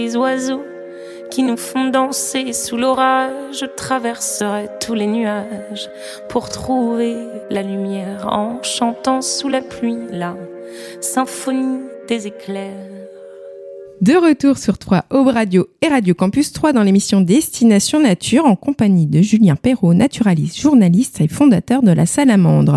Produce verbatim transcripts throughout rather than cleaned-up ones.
Les oiseaux qui nous font danser sous l'orage, je traverserai tous les nuages pour trouver la lumière en chantant sous la pluie la symphonie des éclairs. De retour sur trois Aube Radio et Radio Campus trois dans l'émission Destination Nature en compagnie de Julien Perrault, naturaliste, journaliste et fondateur de la Salamandre.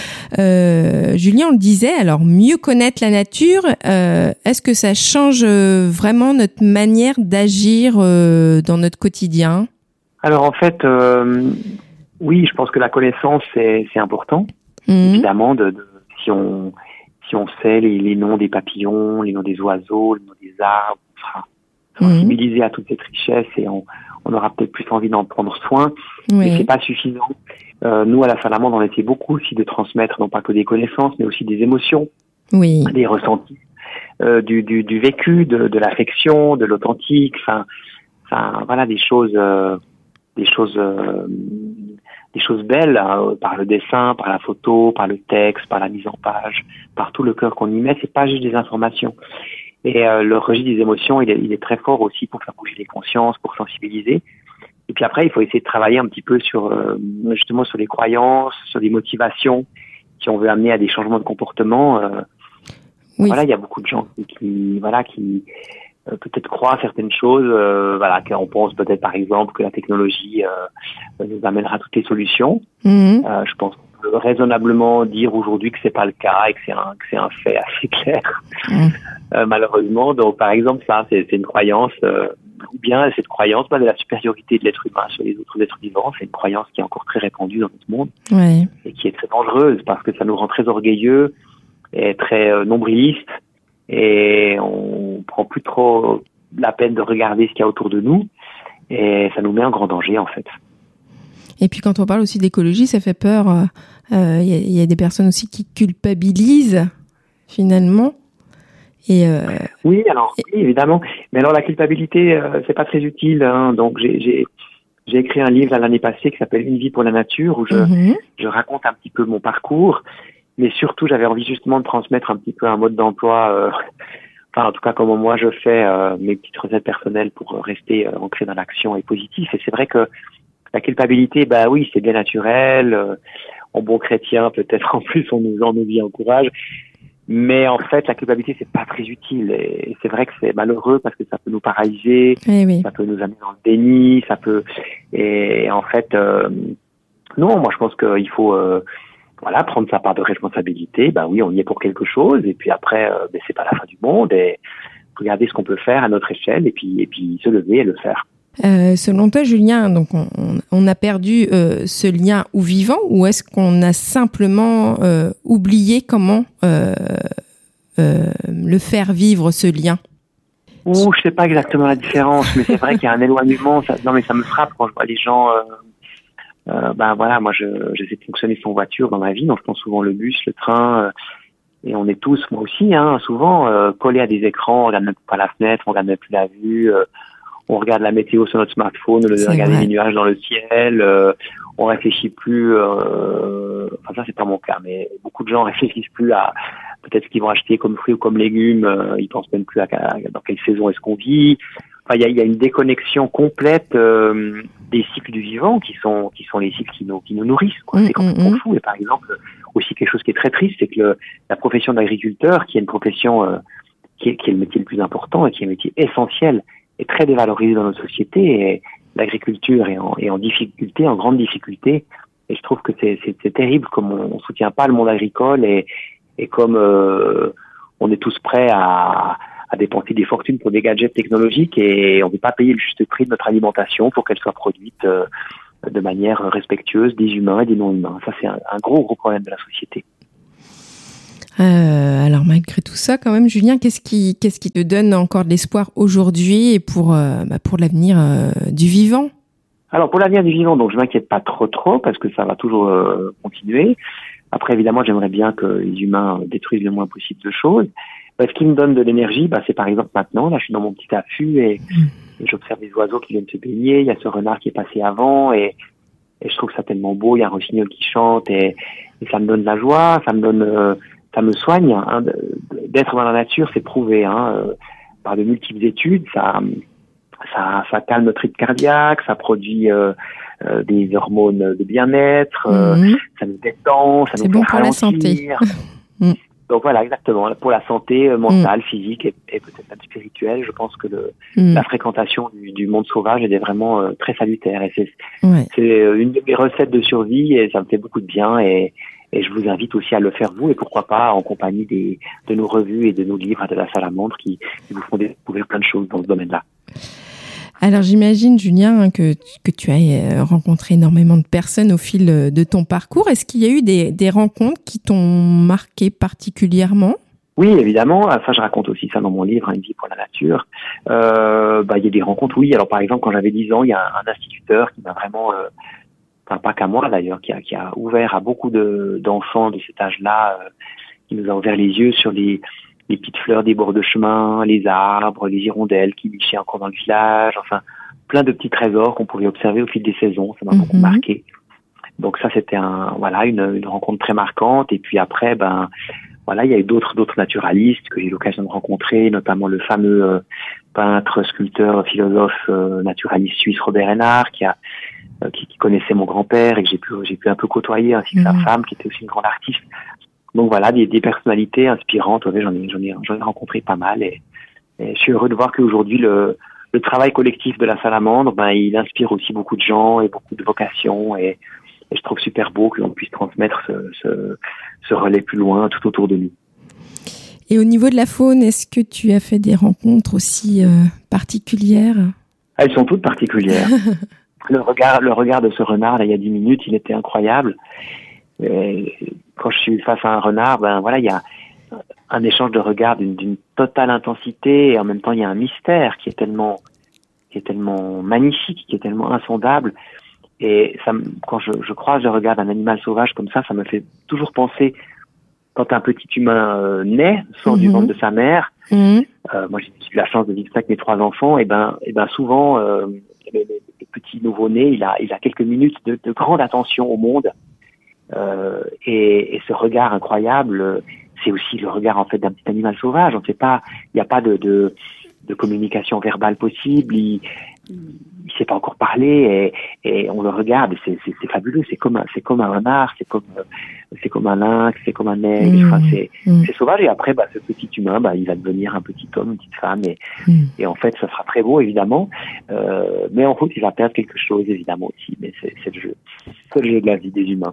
Euh, Julien, on le disait, alors mieux connaître la nature, euh, est-ce que ça change vraiment notre manière d'agir euh, dans notre quotidien ? Alors en fait, euh, oui, je pense que la connaissance c'est, c'est important, mmh. évidemment, de, de, si on... Si on sait les, les noms des papillons, les noms des oiseaux, les noms des arbres, on sera sensibilisé mmh. à toute cette richesse et on, on aura peut-être plus envie d'en prendre soin. Oui. Mais c'est pas suffisant. Euh, nous, à la Salamandre, on essaie beaucoup aussi de transmettre non pas que des connaissances, mais aussi des émotions, oui. des ressentis, euh, du, du, du vécu, de, de l'affection, de l'authentique. Enfin, enfin, voilà, des choses, euh, des choses. Euh, des choses belles, hein, par le dessin, par la photo, par le texte, par la mise en page, par tout le cœur qu'on y met. C'est pas juste des informations. Et euh, le registre des émotions, il est, il est très fort aussi pour faire bouger les consciences, pour sensibiliser. Et puis après, il faut essayer de travailler un petit peu sur euh, justement sur les croyances, sur des motivations qui on veut amener à des changements de comportement. Euh, oui. Voilà, il y a beaucoup de gens qui, qui voilà, qui euh, peut-être croient certaines choses. Euh, voilà, qu'on pense peut-être par exemple que la technologie euh, nous amènera toutes les solutions. Mmh. Euh, je pense qu'on peut raisonnablement dire aujourd'hui que c'est pas le cas et que c'est un, que c'est un fait assez clair. Mmh. Euh, malheureusement, donc par exemple ça, c'est, c'est une croyance. Euh, ou bien cette croyance bah, de la supériorité de l'être humain sur les autres êtres vivants, c'est une croyance qui est encore très répandue dans notre monde ouais. et qui est très dangereuse parce que ça nous rend très orgueilleux et très euh, nombrilistes et on prend plus trop la peine de regarder ce qu'il y a autour de nous et ça nous met en grand danger en fait. Et puis quand on parle aussi d'écologie, ça fait peur. Il euh, y, y a des personnes aussi qui culpabilisent finalement. Et euh... Oui, alors oui, évidemment. Mais alors la culpabilité, euh, c'est pas très utile. Hein. Donc j'ai, j'ai j'ai écrit un livre l'année passée qui s'appelle Une vie pour la nature où je mm-hmm. je raconte un petit peu mon parcours, mais surtout j'avais envie justement de transmettre un petit peu un mode d'emploi. Euh, enfin en tout cas comment moi je fais euh, mes petites recettes personnelles pour rester euh, ancré dans l'action et positif. Et c'est vrai que la culpabilité, bah oui, c'est bien naturel. Euh, en bon chrétien, peut-être en plus on nous en nous y encourage. Mais en fait, la culpabilité, c'est pas très utile. Et c'est vrai que c'est malheureux parce que ça peut nous paralyser, eh oui. ça peut nous amener dans le déni, ça peut. Et en fait, euh, non, moi je pense qu'il faut, euh, voilà, prendre sa part de responsabilité. Ben oui, on y est pour quelque chose. Et puis après, euh, ben, c'est pas la fin du monde. Et regarder ce qu'on peut faire à notre échelle, et puis et puis se lever et le faire. Euh, selon toi, Julien, donc on, on a perdu euh, ce lien au vivant, ou est-ce qu'on a simplement euh, oublié comment euh, euh, le faire vivre ce lien ? Ouh, je sais pas exactement la différence, mais c'est vrai qu'il y a un éloignement. Ça, non, mais ça me frappe quand je vois les gens. Euh, euh, ben voilà, moi, je, j'essaie de fonctionner sans voiture dans ma vie, donc je prends souvent le bus, le train. Euh, et on est tous, moi aussi, hein, souvent euh, collés à des écrans. On regarde même pas la fenêtre, on regarde même plus la vue. Euh, On regarde la météo sur notre smartphone, on regarde les nuages dans le ciel, euh, on réfléchit plus, euh, enfin ça c'est pas mon cas, mais beaucoup de gens réfléchissent plus à peut-être ce qu'ils vont acheter comme fruits ou comme légumes, euh, ils pensent même plus à, à dans quelle saison est-ce qu'on vit. Enfin il y a, y a une déconnexion complète euh, des cycles du vivant qui sont qui sont les cycles qui nous qui nous nourrissent, quoi. Mmh, c'est complètement mmh. fou. Et par exemple aussi quelque chose qui est très triste, c'est que le, la profession d'agriculteur, qui est une profession euh, qui, est, qui est le métier le plus important et qui est un métier essentiel, est très dévalorisée dans notre société et l'agriculture est en, est en difficulté, en grande difficulté. Et je trouve que c'est, c'est, c'est terrible comme on, on soutient pas le monde agricole et, et comme euh, on est tous prêts à, à dépenser des fortunes pour des gadgets technologiques et on ne veut pas payer le juste prix de notre alimentation pour qu'elle soit produite euh, de manière respectueuse des humains et des non-humains. Ça, c'est un, un gros, gros problème de la société. Euh, alors malgré tout ça, quand même, Julien, qu'est-ce qui, qu'est-ce qui te donne encore de l'espoir aujourd'hui et pour, euh, bah pour l'avenir euh, du vivant ? Alors pour l'avenir du vivant, donc je m'inquiète pas trop trop parce que ça va toujours euh, continuer. Après évidemment, j'aimerais bien que les humains détruisent le moins possible de choses. Bah, ce qui me donne de l'énergie, bah, c'est par exemple maintenant, là je suis dans mon petit affût et, mmh. et j'observe les oiseaux qui viennent se baigner. Il y a ce renard qui est passé avant et, et je trouve ça tellement beau. Il y a un rossignol qui chante et, et ça me donne de la joie, ça me donne euh, ça me soigne, hein, d'être dans la nature, c'est prouvé. Hein. par de multiples études, ça, ça, ça calme notre rythme cardiaque, ça produit euh, euh, des hormones de bien-être, euh, mmh. ça nous détend, ça c'est nous bon fait pour ralentir. La santé. Donc voilà, exactement. Pour la santé euh, mentale, mmh. physique et, et peut-être même spirituelle, je pense que le, mmh. la fréquentation du, du monde sauvage est vraiment euh, très salutaire. Et c'est, ouais. c'est une de mes recettes de survie et ça me fait beaucoup de bien. Et, et je vous invite aussi à le faire vous et pourquoi pas en compagnie des, de nos revues et de nos livres de la Salamandre qui, qui vous font découvrir plein de choses dans ce domaine-là. Alors j'imagine, Julien, que, que tu as rencontré énormément de personnes au fil de ton parcours. Est-ce qu'il y a eu des, des rencontres qui t'ont marqué particulièrement ? Oui, évidemment. Ça, je raconte aussi ça dans mon livre, Une vie pour la nature. Euh, bah, il y a des rencontres, oui. Alors par exemple, quand j'avais dix ans, il y a un, un instituteur qui m'a vraiment, euh, enfin pas qu'à moi d'ailleurs, qui a, qui a ouvert à beaucoup de, d'enfants de cet âge-là, euh, qui nous a ouvert les yeux sur les... les petites fleurs des bords de chemin, les arbres, les hirondelles qui nichaient encore dans le village, enfin, plein de petits trésors qu'on pouvait observer au fil des saisons. Ça m'a mm-hmm. beaucoup marqué. Donc ça, c'était un, voilà, une, une rencontre très marquante. Et puis après, ben, voilà, il y a eu d'autres, d'autres naturalistes que j'ai eu l'occasion de rencontrer, notamment le fameux euh, peintre, sculpteur, philosophe, euh, naturaliste suisse Robert Hénard, qui a, euh, qui, qui connaissait mon grand-père et que j'ai pu, j'ai pu un peu côtoyer, ainsi que mm-hmm. sa femme, qui était aussi une grande artiste. Donc voilà, des, des personnalités inspirantes, ouais, j'en ai, j'en ai, j'en ai rencontré pas mal et, et je suis heureux de voir qu'aujourd'hui le, le travail collectif de la Salamandre, ben, il inspire aussi beaucoup de gens et beaucoup de vocations et, et je trouve super beau que l'on puisse transmettre ce, ce, ce relais plus loin, tout autour de nous. Et au niveau de la faune, est-ce que tu as fait des rencontres aussi euh, particulières ? Elles sont toutes particulières. le regard, le regard de ce renard, là, il y a dix minutes, il était incroyable. Et quand je suis face à un renard, ben voilà, il y a un échange de regards d'une, d'une totale intensité et en même temps il y a un mystère qui est tellement, qui est tellement magnifique, qui est tellement insondable. Et ça, quand je, je croise le regard d'un animal sauvage comme ça, ça me fait toujours penser quand un petit humain euh, naît, sort mmh. du ventre de sa mère. Mmh. Euh, moi, j'ai eu la chance de vivre ça avec mes trois enfants. Et ben, et ben souvent, euh, le, le petit nouveau-né, il a, il a quelques minutes de, de grande attention au monde. Euh, et, et ce regard incroyable, c'est aussi le regard en fait d'un petit animal sauvage. On ne sait pas, il n'y a pas de, de, de communication verbale possible. Il, il sait pas encore parler et, et on le regarde. Et c'est, c'est, c'est fabuleux. C'est comme un, c'est comme un renard, c'est comme, c'est comme un lynx, c'est comme un aigle. Mmh, enfin, c'est, mmh. c'est sauvage. Et après, bah, ce petit humain, bah, il va devenir un petit homme, une petite femme. Et, mmh. et en fait, ça sera très beau évidemment. Euh, mais en route, il va perdre quelque chose évidemment aussi. Mais c'est, c'est le jeu, c'est le jeu de la vie des humains.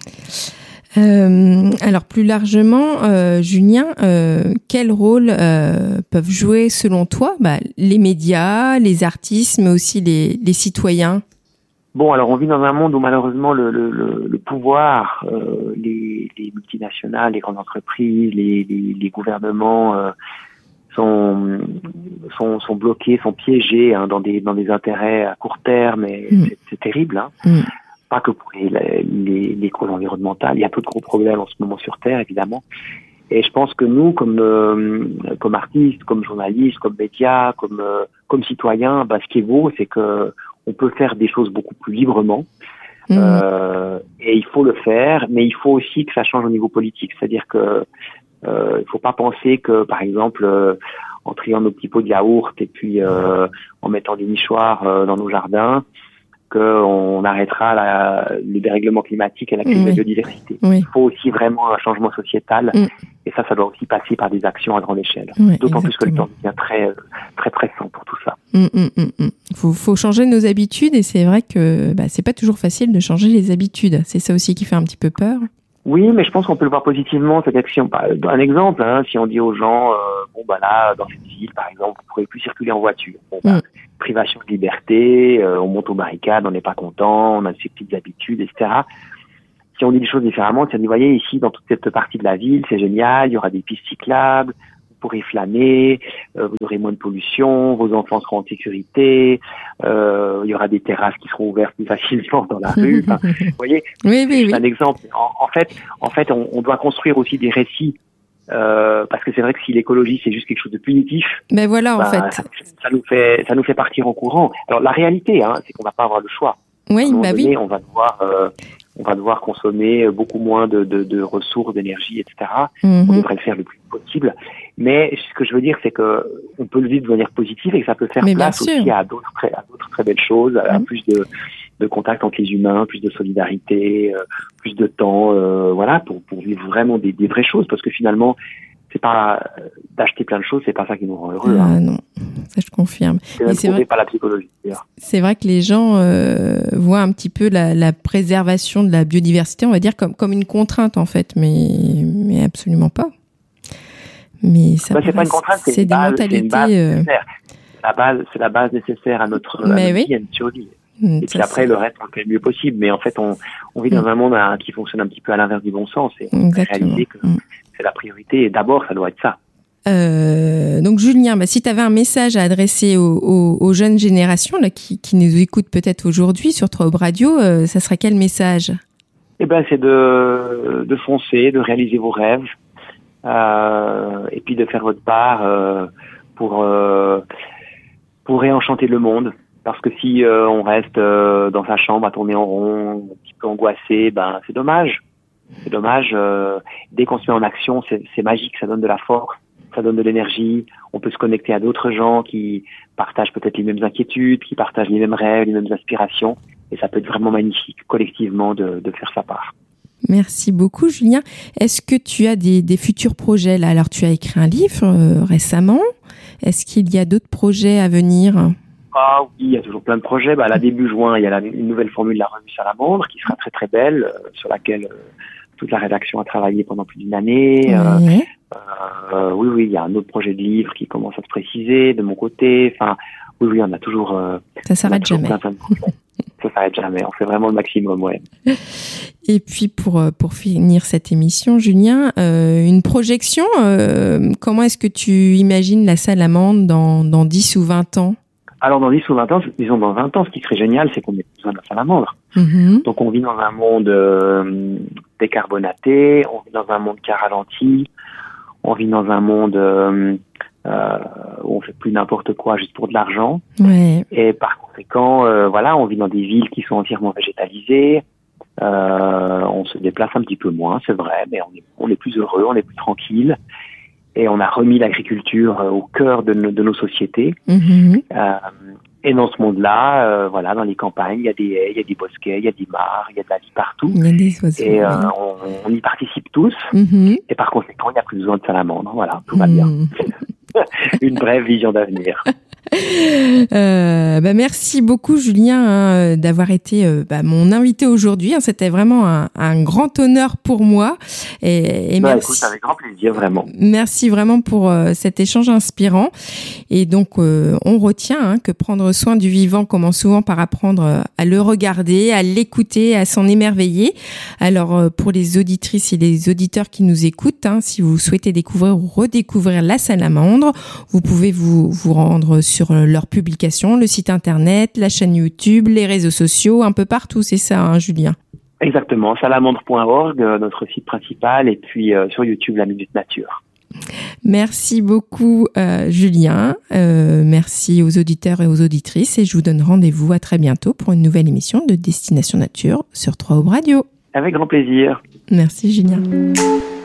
Euh, alors plus largement, euh, Julien, euh, quel rôle euh, peuvent jouer selon toi bah, les médias, les artistes, mais aussi les, les citoyens ? Bon, alors on vit dans un monde où malheureusement le, le, le, le pouvoir, euh, les, les multinationales, les grandes entreprises, les, les, les gouvernements euh, sont, sont sont bloqués, sont piégés hein, dans des dans des intérêts à court terme et mmh. c'est, c'est terrible. Hein. Mmh. Pas que pour les, les, les causes environnementales. Il y a peu de gros problèmes en ce moment sur Terre, évidemment. Et je pense que nous, comme euh, comme artistes, comme journalistes, comme médias, comme euh, comme citoyens, bah, ce qui est beau, c'est que on peut faire des choses beaucoup plus librement. Mmh. Euh, et il faut le faire, mais il faut aussi que ça change au niveau politique. C'est-à-dire que euh, il faut pas penser que, par exemple, euh, en triant nos petits pots de yaourt et puis euh, en mettant des nichoirs euh, dans nos jardins, qu'on arrêtera la, le dérèglement climatique et la crise oui. de la biodiversité. Oui. Il faut aussi vraiment un changement sociétal mm. et ça, ça doit aussi passer par des actions à grande échelle. Oui, D'autant exactement. plus que le temps devient très, très pressant pour tout ça. Il mm, mm, mm. faut, faut changer nos habitudes et c'est vrai que bah, c'est pas toujours facile de changer les habitudes. C'est ça aussi qui fait un petit peu peur. Oui, mais je pense qu'on peut le voir positivement. C'est-à-dire que si on, un exemple, hein, si on dit aux gens, euh, bon bah là, dans cette ville, par exemple, vous ne pourrez plus circuler en voiture. Bon, bah, mm. privation de liberté, euh, on monte aux barricades, on n'est pas content, on a ses petites habitudes, et cetera. Si on dit les choses différemment, si on dit, voyez, ici, dans toute cette partie de la ville, c'est génial, il y aura des pistes cyclables, vous pourrez flâner, euh, vous aurez moins de pollution, vos enfants seront en sécurité, euh, il y aura des terrasses qui seront ouvertes plus facilement dans la rue. Enfin, vous voyez, oui, oui, c'est oui. un exemple. En, en fait, en fait, on, on doit construire aussi des récits. Euh, parce que c'est vrai que si l'écologie c'est juste quelque chose de punitif, mais voilà, bah, en fait, ça, ça nous fait, ça nous fait partir au courant. Alors la réalité, hein, c'est qu'on va pas avoir le choix. Oui, bah donné, oui. On va devoir, euh, on va devoir consommer beaucoup moins de, de, de ressources, d'énergie, et cetera. Mm-hmm. On devrait le faire le plus possible. Mais ce que je veux dire, c'est que on peut le vivre de manière positive et que ça peut faire Mais place aussi à d'autres, très, à d'autres très belles choses, à mmh. plus de, de contact entre les humains, plus de solidarité, euh, plus de temps, euh, voilà, pour, pour vivre vraiment des, des vraies choses. Parce que finalement, c'est pas d'acheter plein de choses, c'est pas ça qui nous rend heureux. Ah hein. non, ça je confirme. C'est même prouvé par la psychologie, d'ailleurs. C'est vrai que les gens euh, voient un petit peu la, la préservation de la biodiversité, on va dire, comme, comme une contrainte en fait, mais, mais absolument pas. Mais ça bah, c'est pas une contrainte, c'est, c'est une des base, mentalités. c'est une base euh... nécessaire. La base, c'est la base nécessaire à notre, à notre oui. vie, à notre survie. Mmh, et puis après, c'est... le reste, on le fait le mieux possible. Mais en fait, on, on vit mmh. dans un monde hein, qui fonctionne un petit peu à l'inverse du bon sens. Et on peut réaliser que mmh. c'est la priorité. Et d'abord, ça doit être ça. Euh, donc Julien, bah, si tu avais un message à adresser aux, aux, aux jeunes générations là, qui, qui nous écoutent peut-être aujourd'hui sur trois Aubes Radio, euh, ça serait quel message ? Eh ben, c'est de, de foncer, de réaliser vos rêves. Euh, et puis de faire votre part euh, pour euh, pour réenchanter le monde, parce que si euh, on reste euh, dans sa chambre à tourner en rond, un petit peu angoissé, ben c'est dommage. C'est dommage. Euh, dès qu'on se met en action, c'est, c'est magique, ça donne de la force, ça donne de l'énergie. On peut se connecter à d'autres gens qui partagent peut-être les mêmes inquiétudes, qui partagent les mêmes rêves, les mêmes aspirations, et ça peut être vraiment magnifique collectivement de, de faire sa part. Merci beaucoup, Julien. Est-ce que tu as des, des futurs projets là ? Alors, tu as écrit un livre euh, récemment. Est-ce qu'il y a d'autres projets à venir ? Ah oui, il y a toujours plein de projets. Bah, là, début juin, il y a la, une nouvelle formule de la revue Salamandre qui sera très très belle, euh, sur laquelle euh, toute la rédaction a travaillé pendant plus d'une année. Oui. Euh, euh, oui, oui, il y a un autre projet de livre qui commence à se préciser de mon côté. Enfin, oui, oui, on a toujours. Euh, Ça s'arrête jamais. Plein, plein de projets. Ça s'arrête jamais. On fait vraiment le maximum, ouais. Et puis pour pour finir cette émission, Julien, euh, une projection. Euh, comment est-ce que tu imagines la Salamandre dans dans dix ou vingt ans ? Alors dans dix ou vingt ans, disons dans vingt ans, ce qui serait génial, c'est qu'on ait besoin de la Salamandre. Mm-hmm. Donc on vit dans un monde euh, décarbonaté, on vit dans un monde qui a ralenti, on vit dans un monde euh, euh, où on fait plus n'importe quoi juste pour de l'argent. Ouais. Et par conséquent, euh, voilà, on vit dans des villes qui sont entièrement végétalisées. Euh, on se déplace un petit peu moins, c'est vrai, mais on est, on est plus heureux, on est plus tranquille. Et on a remis l'agriculture au cœur de, no, de nos sociétés. Mmh. Euh, et dans ce monde-là, euh, voilà, dans les campagnes, il y a des haies, il y a des bosquets, il y a des mares, il y a de la vie partout. Il y a des oiseaux. Et euh, oui. on, on y participe tous. Mmh. Et par conséquent, il n'y a plus besoin de salamandre. Voilà, tout va bien. Mmh. Une brève vision d'avenir. Euh, bah merci beaucoup Julien hein, d'avoir été euh, bah, mon invité aujourd'hui. Hein, c'était vraiment un, un grand honneur pour moi. Et, et bah, merci. Écoute, avec grand plaisir, vraiment. Merci vraiment pour euh, cet échange inspirant. Et donc, euh, on retient hein, que prendre soin du vivant commence souvent par apprendre à le regarder, à l'écouter, à s'en émerveiller. Alors, euh, pour les auditrices et les auditeurs qui nous écoutent, hein, si vous souhaitez découvrir ou redécouvrir la Salamandre, vous pouvez vous, vous rendre sur leur publication, le site internet, la chaîne YouTube, les réseaux sociaux, un peu partout, c'est ça, hein, Julien ? Exactement, salamandre point org, euh, notre site principal, et puis euh, sur YouTube, la Minute Nature. Merci beaucoup, euh, Julien. Euh, merci aux auditeurs et aux auditrices, et je vous donne rendez-vous à très bientôt pour une nouvelle émission de Destination Nature sur trois Aubes Radio. Avec grand plaisir. Merci, Julien.